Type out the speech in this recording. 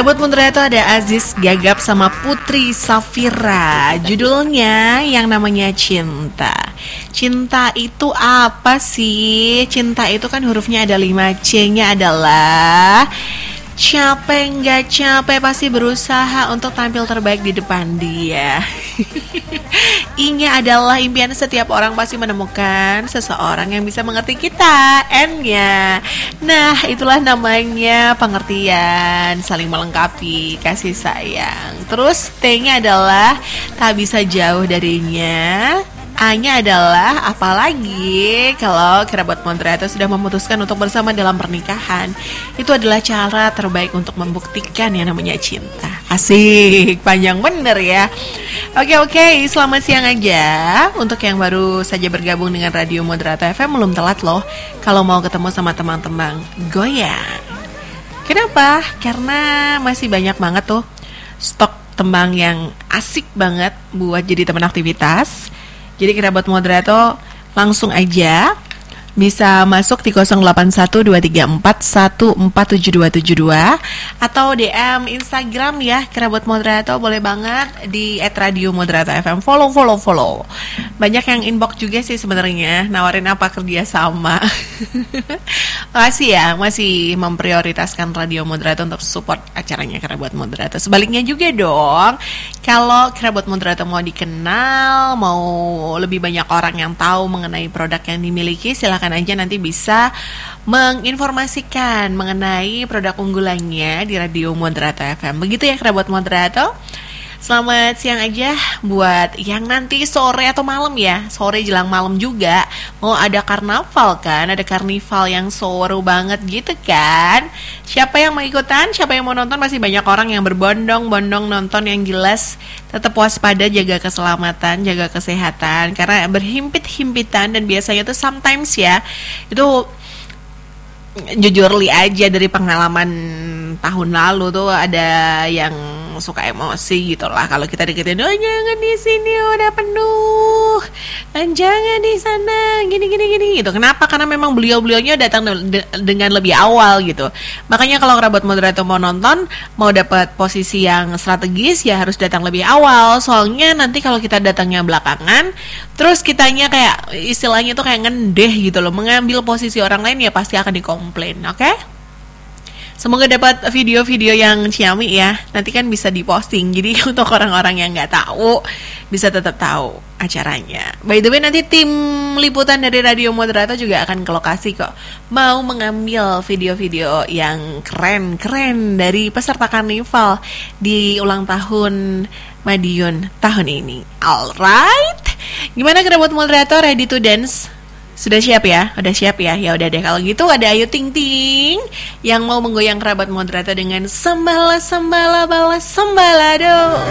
Kerabat Mundra itu ada Aziz Gagap sama Putri Safira. Judulnya yang namanya Cinta. Cinta itu apa sih? Cinta itu kan hurufnya ada 5, C-nya adalah capek nggak capek pasti berusaha untuk tampil terbaik di depan dia. I-nya adalah impian setiap orang pasti menemukan seseorang yang bisa mengerti kita. N-nya, nah itulah namanya pengertian, saling melengkapi, kasih sayang. Terus T-nya adalah tak bisa jauh darinya. A-nya adalah apalagi kalau kerabat Mundra itu sudah memutuskan untuk bersama dalam pernikahan. Itu adalah cara terbaik untuk membuktikan yang namanya cinta. Asik, panjang bener ya. Oke, selamat siang aja. Untuk yang baru saja bergabung dengan Radio Moderato FM, belum telat loh kalau mau ketemu sama teman-teman goyang. Kenapa? Karena masih banyak banget tuh stok tembang yang asik banget buat jadi teman aktivitas. Jadi kerabat Moderato langsung aja bisa masuk di 081234147272 atau DM Instagram ya kerabat Moderato, boleh banget di @radio_moderato FM. Follow. Banyak yang inbox juga sih sebenarnya nawarin apa kerja sama. Makasih ya masih memprioritaskan Radio Moderato untuk support acaranya kerabat Moderato. Sebaliknya juga dong, kalau kerabat Moderato mau dikenal, mau lebih banyak orang yang tahu mengenai produk yang dimiliki, silakan aja nanti bisa menginformasikan mengenai produk unggulannya di Radio Moderato FM. Begitu ya kerabat Moderato. Selamat siang aja buat yang nanti sore atau malam ya, sore jelang malam juga mau ada karnaval kan, ada karnival yang seru banget gitu kan. Siapa yang mau ikutan, siapa yang mau nonton, masih banyak orang yang berbondong-bondong nonton. Yang jelas tetap waspada, jaga keselamatan, jaga kesehatan, karena berhimpit-himpitan dan biasanya tuh sometimes ya, itu jujur li aja dari pengalaman tahun lalu tuh ada yang suka emosi gitu lah kalau kita deketin, oh jangan di sini udah penuh, dan jangan di sana gini gitu. Kenapa? Karena memang beliau-beliaunya datang dengan lebih awal gitu. Makanya kalau kerabat Moderato mau nonton, mau dapat posisi yang strategis ya harus datang lebih awal. Soalnya nanti kalau kita datangnya belakangan, terus kitanya kayak istilahnya tuh kayak ngendeh gitu loh, mengambil posisi orang lain, ya pasti akan dikomplain. Oke? Semoga dapat video-video yang ciamik ya. Nanti kan bisa diposting. Jadi untuk orang-orang yang nggak tahu bisa tetap tahu acaranya. By the way, nanti tim liputan dari Radio Moderato juga akan ke lokasi kok. Mau mengambil video-video yang keren-keren dari peserta karnival di ulang tahun Madiun tahun ini. Alright. Gimana kerabat Moderato, ready to dance? Sudah siap ya? Udah siap ya? Ya udah deh, kalau gitu ada Ayu Ting Ting yang mau menggoyang kerabat Moderato dengan Sembala Sembala Bala Sembalado.